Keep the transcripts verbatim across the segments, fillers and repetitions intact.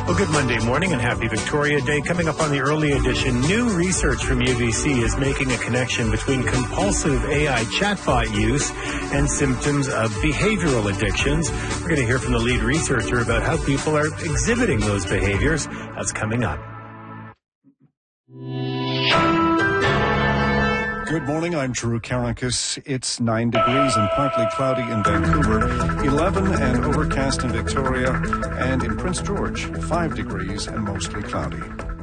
Well, good Monday morning and happy Victoria Day. Coming up on the early edition, new research from U B C is making a connection between compulsive A I chatbot use and symptoms of behavioral addictions. We're going to hear from the lead researcher about how people are exhibiting those behaviors. That's coming up. Good morning, I'm Drew Karankas. It's nine degrees and partly cloudy in Vancouver, eleven and overcast in Victoria, and in Prince George, five degrees and mostly cloudy.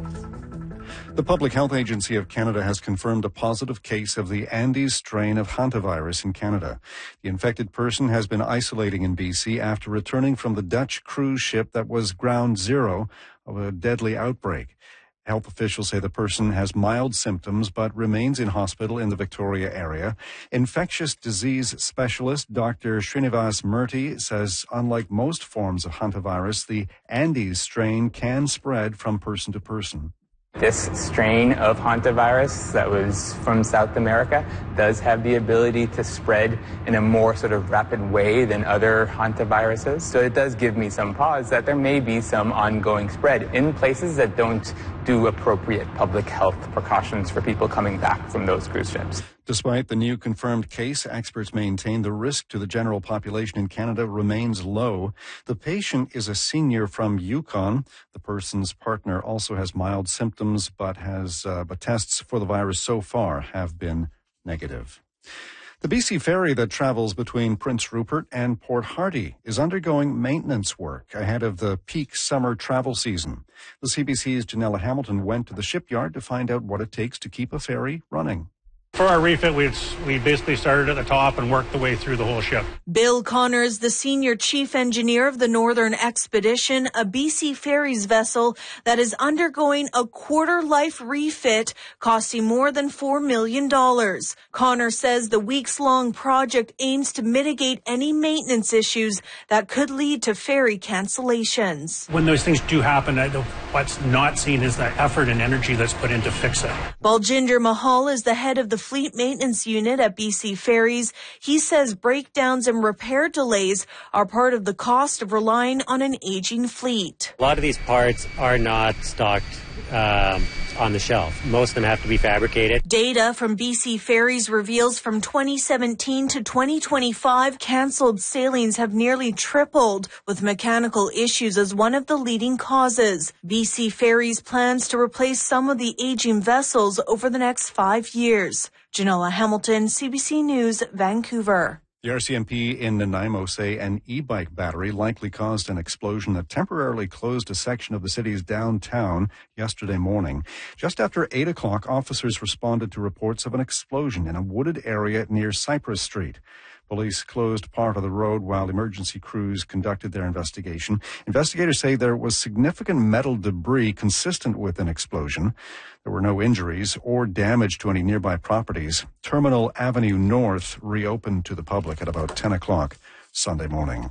The Public Health Agency of Canada has confirmed a positive case of the Andes strain of hantavirus in Canada. The infected person has been isolating in B C after returning from the Dutch cruise ship that was ground zero of a deadly outbreak. Health officials say the person has mild symptoms but remains in hospital in the Victoria area. Infectious disease specialist Doctor Srinivas Murthy says unlike most forms of hantavirus, the Andes strain can spread from person to person. This strain of hantavirus that was from South America does have the ability to spread in a more sort of rapid way than other hantaviruses. So it does give me some pause that there may be some ongoing spread in places that don't do appropriate public health precautions for people coming back from those cruise ships. Despite the new confirmed case, experts maintain the risk to the general population in Canada remains low. The patient is a senior from Yukon. The person's partner also has mild symptoms, but has uh, but tests for the virus so far have been negative. The B C ferry that travels between Prince Rupert and Port Hardy is undergoing maintenance work ahead of the peak summer travel season. The C B C's Janella Hamilton went to the shipyard to find out what it takes to keep a ferry running. For our refit, we we basically started at the top and worked the way through the whole ship. Bill Connor is the senior chief engineer of the Northern Expedition, a B C Ferries vessel that is undergoing a quarter-life refit costing more than four million dollars. Connor says the weeks-long project aims to mitigate any maintenance issues that could lead to ferry cancellations. When those things do happen, what's not seen is the effort and energy that's put in to fix it. Baljinder Mahal is the head of the Fleet Maintenance Unit at B C Ferries. He says breakdowns and repair delays are part of the cost of relying on an aging fleet. A lot of these parts are not stocked um, on the shelf. Most of them have to be fabricated. Data from B C Ferries reveals from twenty seventeen to twenty twenty-five, canceled sailings have nearly tripled, with mechanical issues as one of the leading causes. B C Ferries plans to replace some of the aging vessels over the next five years. Janella Hamilton, C B C News, Vancouver. The R C M P in Nanaimo say an e-bike battery likely caused an explosion that temporarily closed a section of the city's downtown yesterday morning. Just after eight o'clock, officers responded to reports of an explosion in a wooded area near Cypress Street. Police closed part of the road while emergency crews conducted their investigation. Investigators say there was significant metal debris consistent with an explosion. There were no injuries or damage to any nearby properties. Terminal Avenue North reopened to the public at about ten o'clock Sunday morning.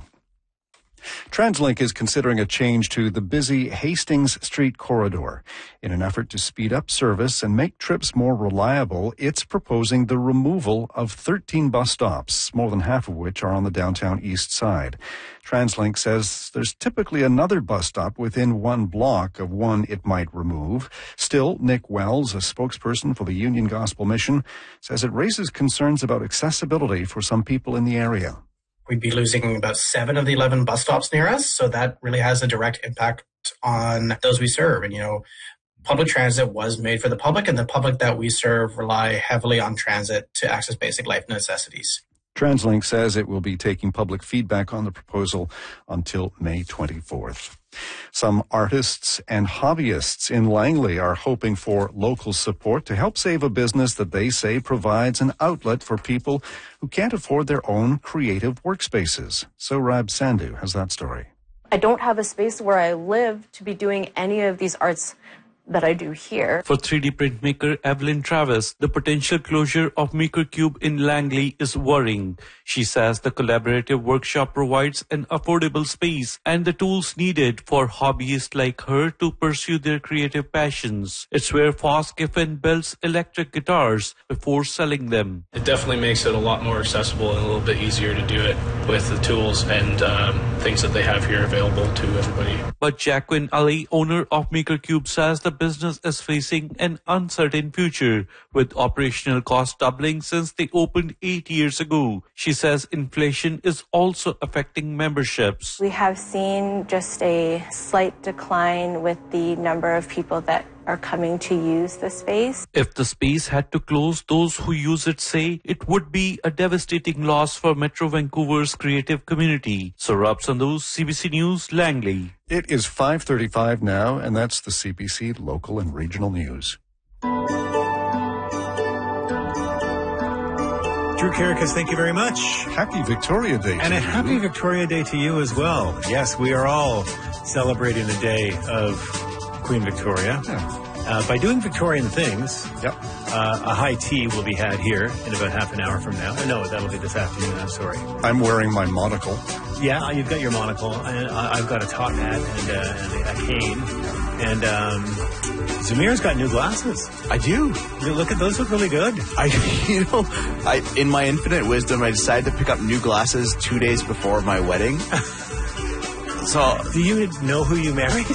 TransLink is considering a change to the busy Hastings Street corridor. In an effort to speed up service and make trips more reliable, it's proposing the removal of thirteen bus stops, more than half of which are on the downtown east side. TransLink says there's typically another bus stop within one block of one it might remove. Still, Nick Wells, a spokesperson for the Union Gospel Mission, says it raises concerns about accessibility for some people in the area. We'd be losing about seven of the eleven bus stops near us. So that really has a direct impact on those we serve. And, you know, public transit was made for the public, and the public that we serve rely heavily on transit to access basic life necessities. TransLink says it will be taking public feedback on the proposal until May twenty-fourth. Some artists and hobbyists in Langley are hoping for local support to help save a business that they say provides an outlet for people who can't afford their own creative workspaces. So Rab Sandhu has that story. I don't have a space where I live to be doing any of these arts that I do here. For three D printmaker Evelyn Travis, the potential closure of MakerCube in Langley is worrying. She says the collaborative workshop provides an affordable space and the tools needed for hobbyists like her to pursue their creative passions. It's where Foss-Giffen builds electric guitars before selling them. It definitely makes it a lot more accessible and a little bit easier to do it with the tools and um, things that they have here available to everybody. But Jacqueline Ali, owner of MakerCube, says the business is facing an uncertain future, with operational costs doubling since they opened eight years ago. She says inflation is also affecting memberships. We have seen just a slight decline with the number of people that are coming to use the space. If the space had to close, those who use it say it would be a devastating loss for Metro Vancouver's creative community. Saurabh Sandhu, C B C News, Langley. It is five thirty-five now, and that's the C B C local and regional news. Drew Karakas, thank you very much. Happy Victoria Day And to a you. happy Victoria Day to you as well. Yes, we are all celebrating the day of Queen Victoria. Yeah. Uh, by doing Victorian things, Yep. uh, a high tea will be had here in about half an hour from now. Uh, no, that'll be this afternoon, I'm sorry. I'm wearing my monocle. Yeah, you've got your monocle, and I've got a top hat and, uh, and a cane. And um, Zamir's got new glasses. I do. You look at those, look really good. I, you know, I in my infinite wisdom, I decided to pick up new glasses two days before my wedding. So, do you know who you married?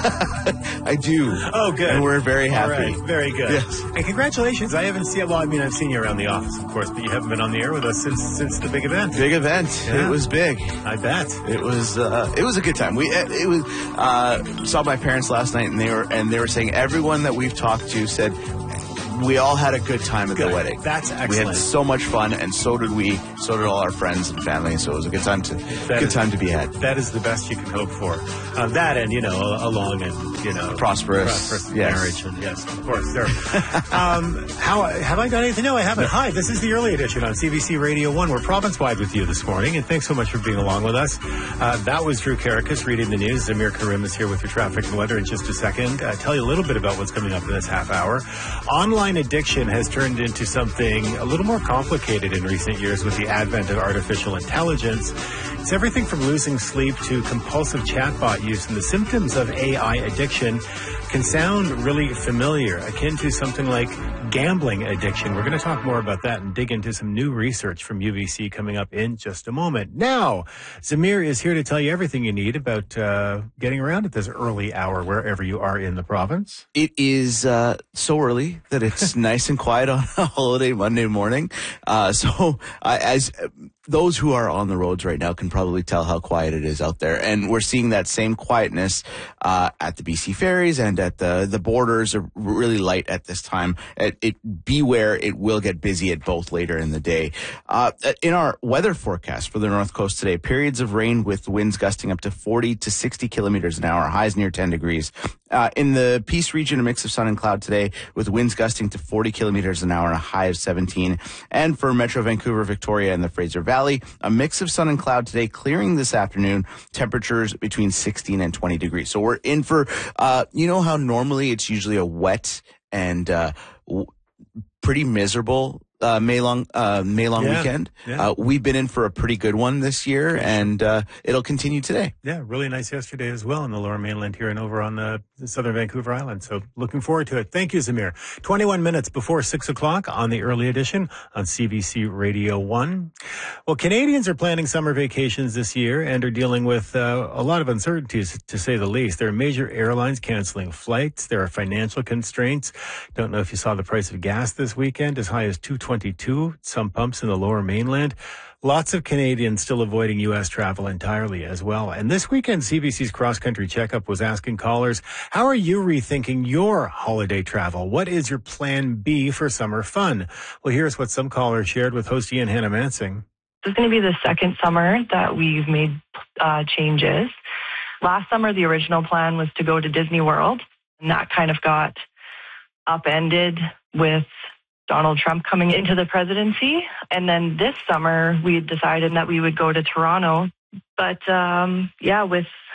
I do. Oh, good. And we're very happy. All right, very good. Yes. And congratulations. I haven't seen, well, I mean, I've seen you around the office, of course, but you haven't been on the air with us since since the big event. Big event. Yeah. It was big. I bet. It was. Uh, it was a good time. We. It, it was. Uh, saw my parents last night, and they were and they were saying everyone that we've talked to said we all had a good time at Good. the wedding. That's excellent. We had so much fun, and so did we. So did all our friends and family. So it was a good time to That good is- time to be had. That is the best you can hope for. Uh, that and, you know, a, a long and, you know, Prosperous. prosperous Yes. marriage. And yes, of course. There. um, how have I got anything? No, I haven't. Hi, this is the early edition on C B C Radio one. We're province-wide with you this morning, and thanks so much for being along with us. Uh, that was Drew Karakas reading the news. Zamir Karim is here with your traffic and weather in just a second. Uh, tell you a little bit about what's coming up in this half hour. Online addiction has turned into something a little more complicated in recent years with the advent of artificial intelligence. It's everything from losing sleep to compulsive chatbot use, and the symptoms of A I addiction can sound really familiar, akin to something like gambling addiction. We're going to talk more about that and dig into some new research from U V C coming up in just a moment. Now, Zamir is here to tell you everything you need about uh, getting around at this early hour wherever you are in the province. It is uh, so early that it's nice and quiet on a holiday Monday morning. Uh, so uh, as uh, those who are on the roads right now can probably tell how quiet it is out there. And we're seeing that same quietness uh, at the B C ferries and at the, the borders are really light at this time. It, it beware, it will get busy at both later in the day. Uh, in our weather forecast for the North Coast today, periods of rain with winds gusting up to forty to sixty kilometers an hour, highs near ten degrees. Uh, in the Peace region, a mix of sun and cloud today with winds gusting to forty kilometers an hour and a high of seventeen. And for Metro Vancouver, Victoria, and the Fraser Valley, a mix of sun and cloud today, clearing this afternoon, temperatures between sixteen and twenty degrees. So we're in for, uh, you know how normally it's usually a wet and uh, w- pretty miserable uh, May long uh, May long Yeah, weekend. yeah. Uh, we've been in for a pretty good one this year, and uh, it'll continue today. Yeah, really nice yesterday as well in the Lower Mainland here and over on the, the southern Vancouver Island. So looking forward to it. Thank you, Zamir. twenty-one minutes before six o'clock on the early edition on C B C Radio one. Well, Canadians are planning summer vacations this year and are dealing with uh, a lot of uncertainties, to say the least. There are major airlines canceling flights. There are financial constraints. Don't know if you saw the price of gas this weekend, as high as two twenty-two, some pumps in the Lower Mainland. Lots of Canadians still avoiding U S travel entirely as well. And this weekend, C B C's Cross Country Checkup was asking callers, how are you rethinking your holiday travel? What is your plan B for summer fun? Well, here's what some callers shared with host Ian Hannah-Mansing. This is going to be the second summer that we've made uh, changes. Last summer, the original plan was to go to Disney World, and that kind of got upended with Donald Trump coming into the presidency. And then this summer, we had decided that we would go to Toronto. But um, yeah, with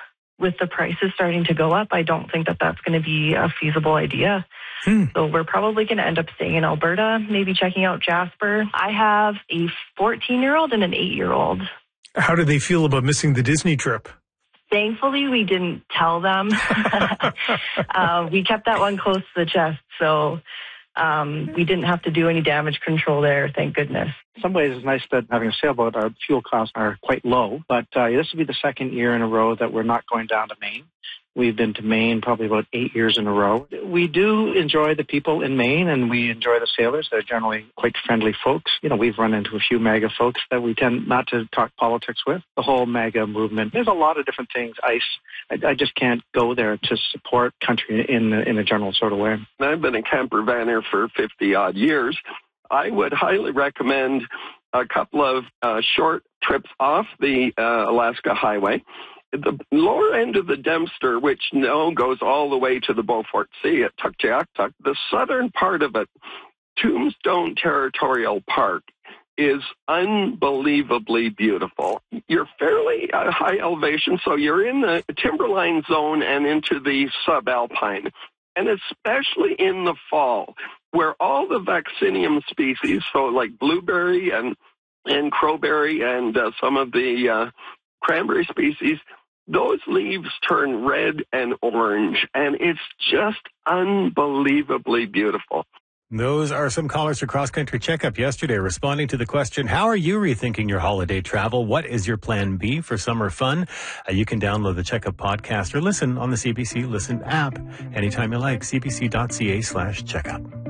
with the prices starting to go up, I don't think that that's going to be a feasible idea. Hmm. So we're probably going to end up staying in Alberta, maybe checking out Jasper. I have a fourteen-year-old and an eight-year-old. How do they feel about missing the Disney trip? Thankfully, we didn't tell them. uh, we kept that one close to the chest, so um, we didn't have to do any damage control there, thank goodness. In some ways, it's nice that having a sailboat, our fuel costs are quite low, but uh, this will be the second year in a row that we're not going down to Maine. We've been to Maine probably about eight years in a row. We do enjoy the people in Maine, and we enjoy the sailors. They're generally quite friendly folks. You know, we've run into a few MAGA folks that we tend not to talk politics with. The whole MAGA movement, there's a lot of different things. ICE, I, I just can't go there to support country in, in a general sort of way. I've been a camper vanner for fifty-odd years. I would highly recommend a couple of uh, short trips off the uh, Alaska Highway. The lower end of the Dempster, which now goes all the way to the Beaufort Sea at Tuktoyaktuk, the southern part of it, Tombstone Territorial Park, is unbelievably beautiful. You're fairly uh, high elevation, so you're in the timberline zone and into the subalpine, and especially in the fall, where all the vaccinium species, so like blueberry and, and crowberry and uh, some of the uh, cranberry species, those leaves turn red and orange, and it's just unbelievably beautiful. Those are some callers for Cross Country Checkup yesterday responding to the question, how are you rethinking your holiday travel? What is your plan B for summer fun? Uh, you can download the Checkup podcast or listen on the C B C Listen app anytime you like, cbc.ca slash checkup.